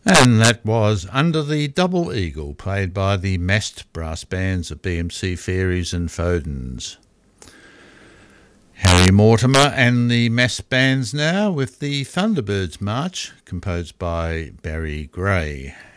And that was Under the Double Eagle, played by the massed brass bands of BMC Fairies and Fodens. Harry Mortimer and the massed bands now with the Thunderbirds March, composed by Barry Gray.